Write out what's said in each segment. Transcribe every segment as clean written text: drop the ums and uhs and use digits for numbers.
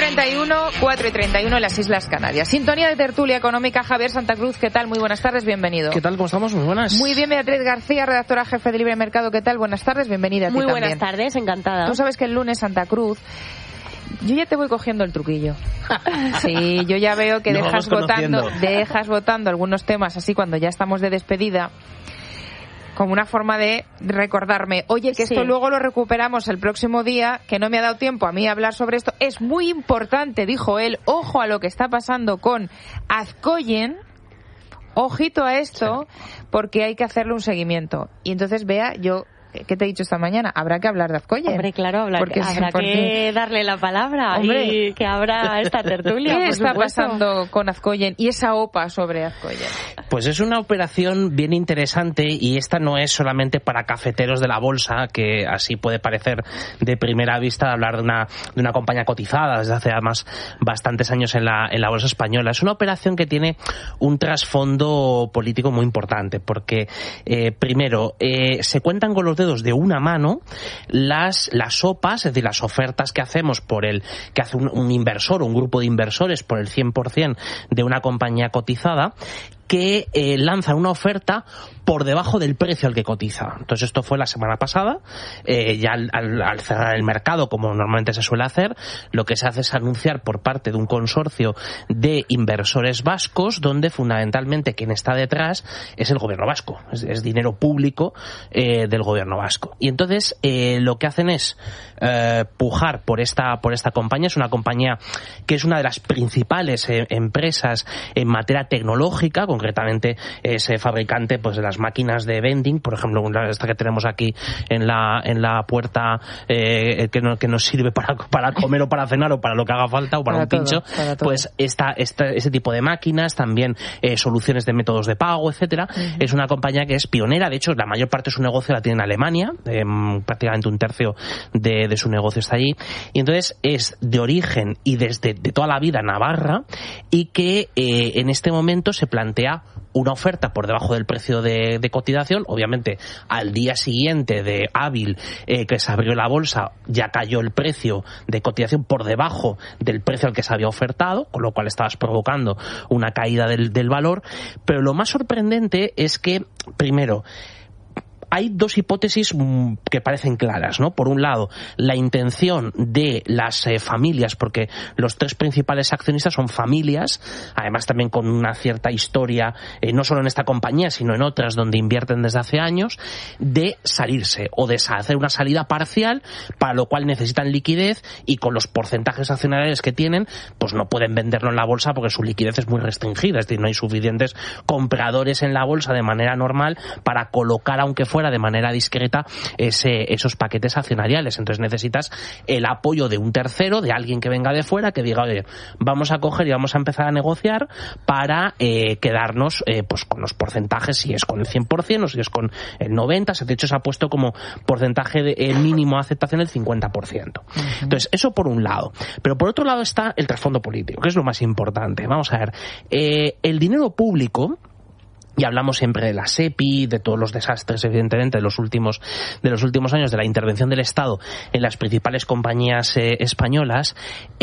3:31, 4:31 en las Islas Canarias. Sintonía de tertulia económica. Javier Santa Cruz, ¿qué tal? Muy buenas tardes, bienvenido. ¿Qué tal? ¿Cómo estamos? Muy buenas. Muy bien, Beatriz García, redactora jefe de Libre Mercado, ¿qué tal? Buenas tardes, bienvenida a ti Muy también. buenas tardes, encantada. Tú sabes que el lunes, Santa Cruz, yo ya te voy cogiendo el truquillo. Sí, yo ya veo que dejas votando algunos temas así cuando ya estamos de despedida, como una forma de recordarme, oye, que esto luego lo recuperamos el próximo día, que no me ha dado tiempo a mí a hablar sobre esto. Es muy importante, dijo él, ojo a lo que está pasando con Azcoyen, ojito a esto, porque hay que hacerle un seguimiento. Y entonces, Bea, ¿qué te he dicho esta mañana? Habrá que hablar de Azcoyen. Hombre, claro, habrá que darle la palabra. Hombre, y que abra esta tertulia. ¿Qué está pasando con Azcoyen y esa OPA sobre Azcoyen? Pues es una operación bien interesante y esta no es solamente para cafeteros de la bolsa, que así puede parecer de primera vista hablar de una compañía cotizada desde hace además bastantes años en la bolsa española. Es una operación que tiene un trasfondo político muy importante porque, primero, se cuentan con los dedos de una mano las OPAs, es decir, las ofertas que hacemos que hace un inversor o un grupo de inversores por el 100% de una compañía cotizada, que lanza una oferta por debajo del precio al que cotiza. Entonces esto fue la semana pasada, ya al cerrar el mercado, como normalmente se suele hacer, lo que se hace es anunciar por parte de un consorcio de inversores vascos, donde fundamentalmente quien está detrás es el gobierno vasco, es dinero público del gobierno vasco. Y entonces lo que hacen es pujar por esta compañía. Es una compañía que es una de las principales empresas en materia tecnológica. Concretamente es fabricante pues de las máquinas de vending, por ejemplo esta que tenemos aquí en la puerta, que nos sirve para comer o para cenar o para lo que haga falta o para un pincho, pues ese tipo de máquinas, también soluciones de métodos de pago, etcétera. Es una compañía que es pionera. De hecho, la mayor parte de su negocio la tiene en Alemania, prácticamente un tercio de su negocio está allí, y entonces es de origen y desde toda la vida navarra, y que en este momento se plantea una oferta por debajo del precio de cotización. Obviamente al día siguiente de hábil que se abrió la bolsa ya cayó el precio de cotización por debajo del precio al que se había ofertado, con lo cual estabas provocando una caída del valor. Pero lo más sorprendente es que, primero, hay dos hipótesis que parecen claras, ¿no? Por un lado, la intención de las familias, porque los tres principales accionistas son familias, además también con una cierta historia, no solo en esta compañía, sino en otras donde invierten desde hace años, de salirse o de hacer una salida parcial, para lo cual necesitan liquidez, y con los porcentajes accionariales que tienen, pues no pueden venderlo en la bolsa porque su liquidez es muy restringida, es decir, no hay suficientes compradores en la bolsa de manera normal para colocar, aunque fuera de manera discreta, esos paquetes accionariales. Entonces necesitas el apoyo de un tercero, de alguien que venga de fuera, que diga, oye, vamos a coger y vamos a empezar a negociar para quedarnos pues con los porcentajes, si es con el 100% o si es con el 90%. De hecho, se ha puesto como porcentaje mínimo de aceptación el 50%. Entonces, eso por un lado. Pero por otro lado está el trasfondo político, que es lo más importante. Vamos a ver, el dinero público, y hablamos siempre de la SEPI, de todos los desastres, evidentemente, de los últimos años, de la intervención del Estado en las principales compañías españolas,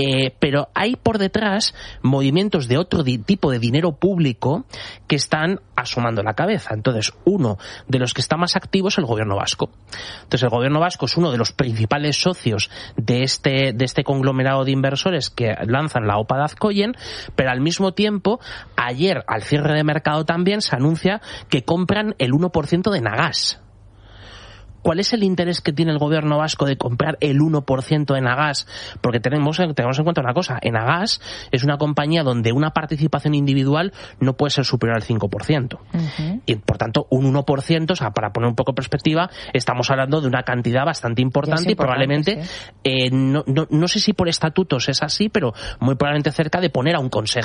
pero hay por detrás movimientos de otro tipo de dinero público que están asomando la cabeza. Entonces, uno de los que está más activo es el gobierno vasco. Entonces, el gobierno vasco es uno de los principales socios de este conglomerado de inversores que lanzan la OPA de Azcoyen, pero al mismo tiempo, ayer, al cierre de mercado también, se anuncia que compran el 1% de Nagas. ¿Cuál es el interés que tiene el gobierno vasco de comprar el 1% de Nagas? Porque tenemos en cuenta una cosa. Nagas es una compañía donde una participación individual no puede ser superior al 5%. Y por tanto, un 1%, o sea, para poner un poco en perspectiva, estamos hablando de una cantidad bastante importante, y probablemente, sí. No sé si por estatutos es así, pero muy probablemente cerca de poner a un consejero